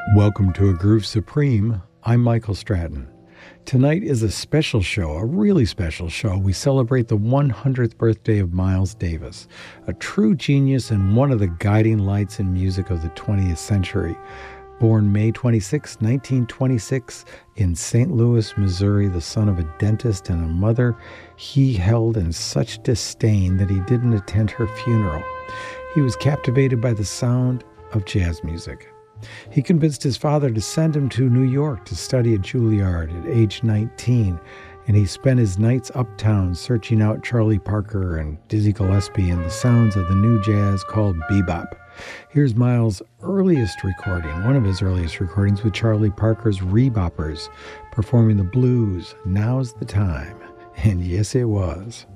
Welcome to A Groove Supreme. I'm Michael Stratton. Tonight is a special show, a really special show. We celebrate the 100th birthday of Miles Davis, a true genius and one of the guiding lights in music of the 20th century. Born May 26, 1926, in St. Louis, Missouri, the son of a dentist and a mother he held in such disdain that he didn't attend her funeral. He was captivated by the sound of jazz music. He convinced his father to send him to New York to study at Juilliard at age 19, and he spent his nights uptown searching out Charlie Parker and Dizzy Gillespie and the sounds of the new jazz called bebop. Here's Miles' earliest recording, one of his earliest recordings with Charlie Parker's Reboppers, performing the blues, Now's the Time. And yes, it was.